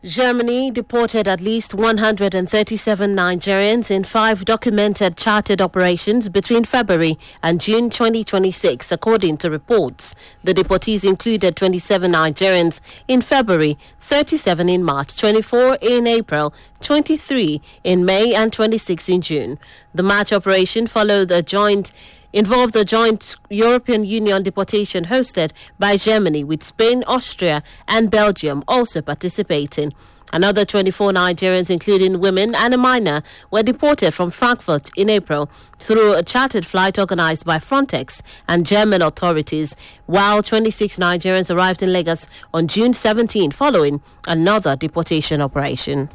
Germany deported at least 137 Nigerians in 5 documented chartered operations between February and June 2026, according to reports. The deportees included 27 Nigerians in February, 37 in March, 24 in April, 23 in May, and 26 in June. The March operation involved the joint European Union deportation hosted by Germany, with Spain, Austria, and Belgium also participating. Another 24 Nigerians, including women and a minor, were deported from Frankfurt in April through a chartered flight organized by Frontex and German authorities, while 26 Nigerians arrived in Lagos on June 17 following another deportation operation.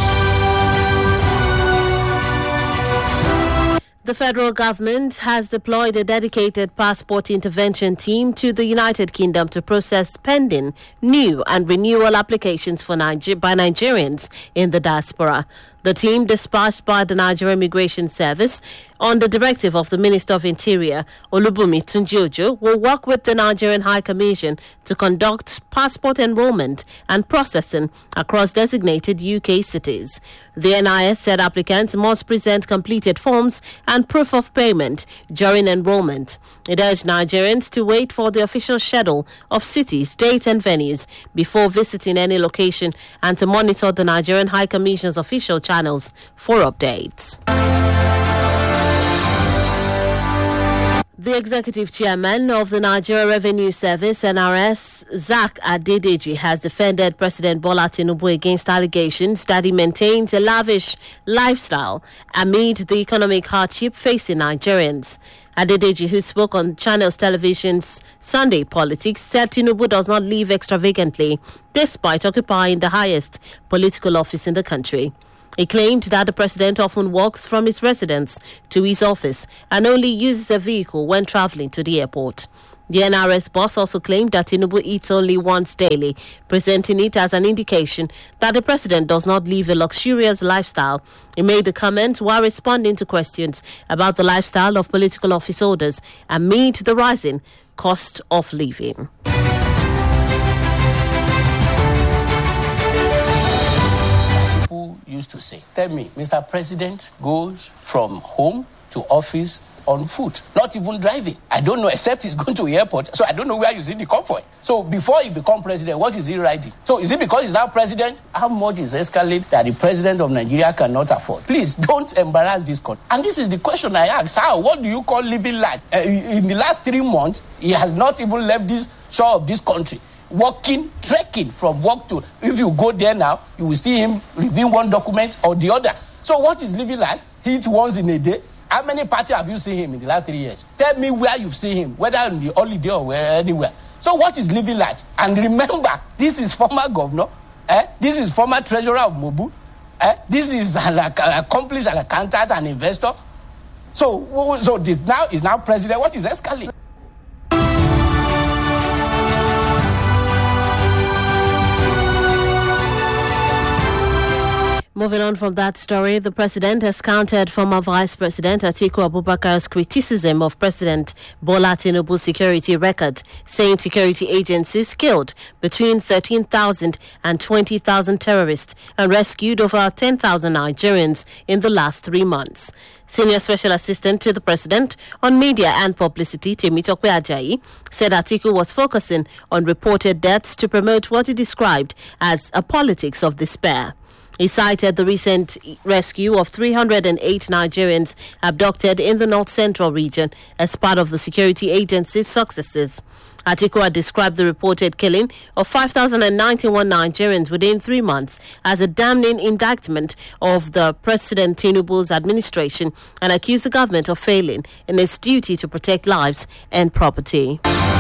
The federal government has deployed a dedicated passport intervention team to the United Kingdom to process pending new and renewal applications by Nigerians in the diaspora. The team, dispatched by the Nigerian Immigration Service on the directive of the Minister of Interior, Olubunmi Tunji-Ojo, will work with the Nigerian High Commission to conduct passport enrollment and processing across designated UK cities. The NIS said applicants must present completed forms and proof of payment during enrollment. It urged Nigerians to wait for the official schedule of cities, dates and venues before visiting any location, and to monitor the Nigerian High Commission's official channels for updates. The executive chairman of the Nigeria Revenue Service, NRS, Zak Adedeji, has defended President Bola Tinubu against allegations that he maintains a lavish lifestyle amid the economic hardship facing Nigerians. Adedeji, who spoke on Channels Television's Sunday Politics, said Tinubu does not live extravagantly despite occupying the highest political office in the country. He claimed that the president often walks from his residence to his office and only uses a vehicle when traveling to the airport. The NRS boss also claimed that Tinubu eats only once daily, presenting it as an indication that the president does not live a luxurious lifestyle. He made the comment while responding to questions about the lifestyle of political office holders amid the rising cost of living. Used to say, tell me, Mr. President goes from home to office on foot, not even driving. I don't know, except he's going to the airport, so I don't know where you see the convoy. So before he become president, what is he riding? So is it because he's now president? How much is escalate that the president of Nigeria cannot afford? Please don't embarrass this country. And this is the question I ask. How? What do you call living life? In the last 3 months, he has not even left this shore of this country. Walking, trekking from work to, if you go there now, you will see him reviewing one document or the other. So what is living like? He eats once in a day. How many parties have you seen him in the last 3 years? Tell me where you've seen him, whether in the holiday or anywhere. So what is living like? And remember, this is former governor. This is former treasurer of Mobu. This is an accomplished an accountant, an investor. So this now is now president. What is escalating? Moving on from that story, the president has countered former Vice President Atiku Abubakar's criticism of President Bola Tinubu's security record, saying security agencies killed between 13,000 and 20,000 terrorists and rescued over 10,000 Nigerians in the last 3 months. Senior Special Assistant to the President on Media and Publicity, Temitope Ajayi, said Atiku was focusing on reported deaths to promote what he described as a politics of despair. He cited the recent rescue of 308 Nigerians abducted in the North Central region as part of the security agency's successes. Atiku had described the reported killing of 5,091 Nigerians within 3 months as a damning indictment of the President Tinubu's administration and accused the government of failing in its duty to protect lives and property.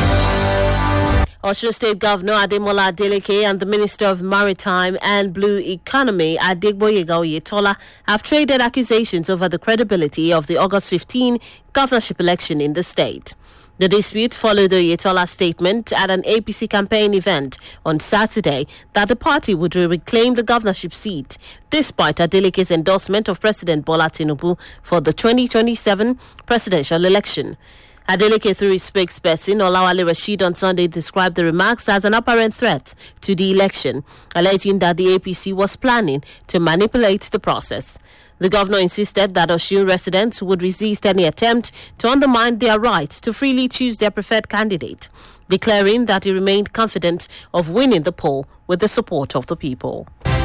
Osun State Governor Ademola Adeleke and the Minister of Maritime and Blue Economy Adegboyega Oyetola have traded accusations over the credibility of the August 15 governorship election in the state. The dispute followed the Oyetola statement at an APC campaign event on Saturday that the party would reclaim the governorship seat, despite Adeleke's endorsement of President Bola Tinubu for the 2027 presidential election. Adeleke, through his spokesperson, Olawale Rashid, on Sunday described the remarks as an apparent threat to the election, alleging that the APC was planning to manipulate the process. The governor insisted that Osun residents would resist any attempt to undermine their right to freely choose their preferred candidate, declaring that he remained confident of winning the poll with the support of the people.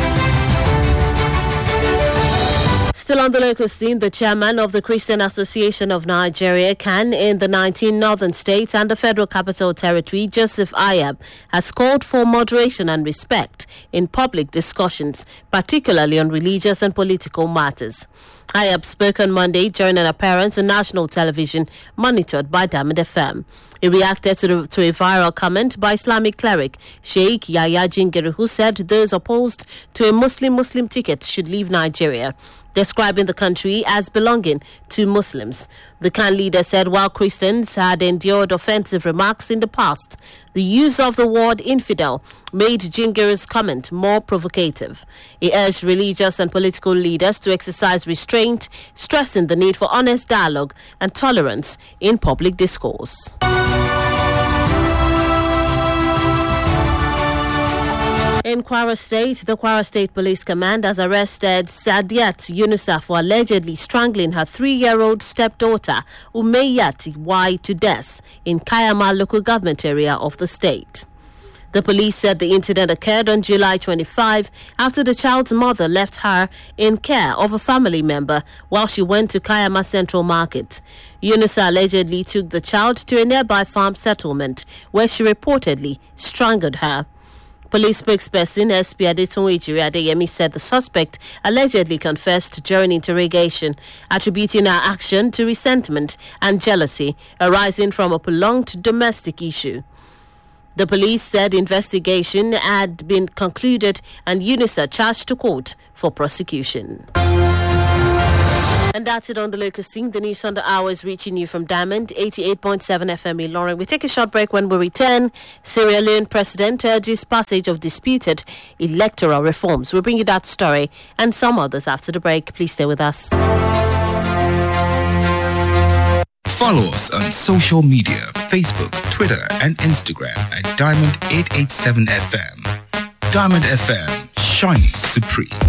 Still on the local scene, the chairman of the Christian Association of Nigeria, CAN, in the 19 northern states and the Federal Capital Territory, Joseph Ayab, has called for moderation and respect in public discussions, particularly on religious and political matters. Ayab spoke on Monday during an appearance on national television monitored by Diamond FM. He reacted to a viral comment by Islamic cleric Sheikh Yahya Jingere, who said those opposed to a Muslim ticket should leave Nigeria, describing the country as belonging to Muslims. The CAN leader said while Christians had endured offensive remarks in the past, the use of the word infidel made Jingere's comment more provocative. He urged religious and political leaders to exercise restraint, stressing the need for honest dialogue and tolerance in public discourse. In Kwara State, the Kwara State Police Command has arrested Sadiat Yunusa for allegedly strangling her 3-year-old stepdaughter, Umayyat Y, to death in Kayama local government area of the state. The police said the incident occurred on July 25 after the child's mother left her in care of a family member while she went to Kayama Central Market. Yunusa allegedly took the child to a nearby farm settlement where she reportedly strangled her. Police spokesperson SP Adetunwe Adeyemi said the suspect allegedly confessed during interrogation, attributing her action to resentment and jealousy arising from a prolonged domestic issue. The police said investigation had been concluded and Yunusa charged to court for prosecution. And that's it on the local scene. The news on the hour is reaching you from Diamond 88.7 FM Ilorin. We take a short break. When we return, Sierra Leone president urges passage of disputed electoral reforms. We'll bring you that story and some others after the break. Please stay with us. Follow us on social media, Facebook, Twitter, and Instagram at Diamond 887 FM. Diamond FM, shining supreme.